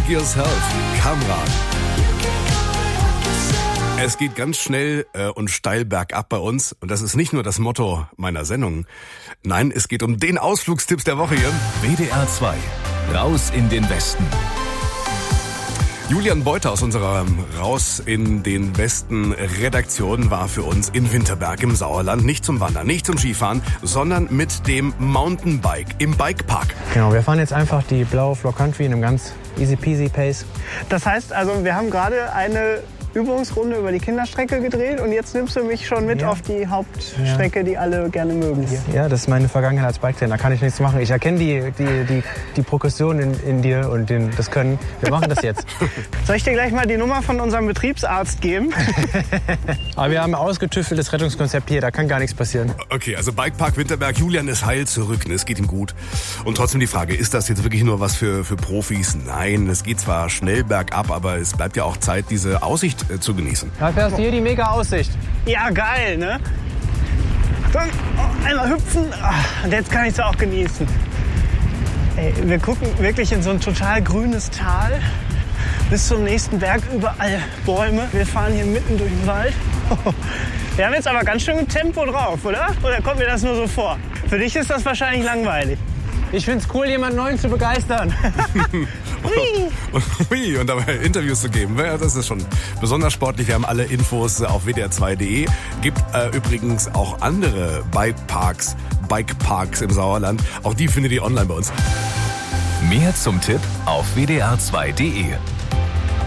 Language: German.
Hug Yourself, Kamran. Es geht ganz schnell und steil bergab bei uns. Und das ist nicht nur das Motto meiner Sendung. Nein, es geht um den Ausflugstipps der Woche hier. WDR 2, raus in den Westen. Julian Beuter aus unserer Raus in den Westen Redaktion war für uns in Winterberg im Sauerland. Nicht zum Wandern, nicht zum Skifahren, sondern mit dem Mountainbike im Bikepark. Genau, wir fahren jetzt einfach die blaue Floor Country in einem ganz easy peasy Pace. Das heißt also, wir haben gerade eine Übungsrunde über die Kinderstrecke gedreht und jetzt nimmst du mich schon mit auf die Hauptstrecke, die alle gerne mögen hier. Ja, das ist meine Vergangenheit als Biketrainer, da kann ich nichts machen. Ich erkenne die Progression in dir und das Können. Wir machen das jetzt. Soll ich dir gleich mal die Nummer von unserem Betriebsarzt geben? Aber wir haben ein ausgetüfteltes Rettungskonzept hier, da kann gar nichts passieren. Okay, also Bikepark Winterberg, Julian ist heil zurück, es geht ihm gut. Und trotzdem die Frage, ist das jetzt wirklich nur was für Profis? Nein, es geht zwar schnell bergab, aber es bleibt ja auch Zeit, diese Aussicht zu genießen. Da hast du hier die mega Aussicht. Ja, geil, ne? So, einmal hüpfen und jetzt kann ich es auch genießen. Ey, wir gucken wirklich in so ein total grünes Tal. Bis zum nächsten Berg überall Bäume. Wir fahren hier mitten durch den Wald. Wir haben jetzt aber ganz schön Tempo drauf, oder? Oder kommt mir das nur so vor? Für dich ist das wahrscheinlich langweilig. Ich find's cool, jemanden Neuen zu begeistern. Und dabei Interviews zu geben, ja, das ist schon besonders sportlich. Wir haben alle Infos auf wdr2.de. Gibt übrigens auch andere Bikeparks im Sauerland. Auch die findet ihr online bei uns. Mehr zum Tipp auf wdr2.de.